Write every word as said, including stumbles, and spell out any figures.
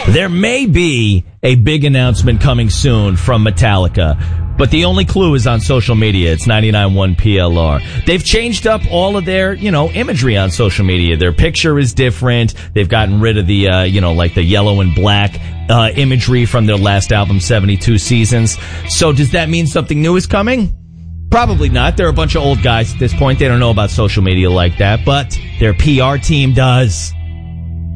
There may be a big announcement coming soon from Metallica, but the only clue is on social media. It's ninety-nine point one P L R. They've changed up all of their, you know, imagery on social media. Their picture is different. They've gotten rid of the, uh, you know, like the yellow and black uh, imagery from their last album, seventy-two Seasons. So does that mean something new is coming? Probably not. They're a bunch of old guys at this point. They don't know about social media like that, but their P R team does.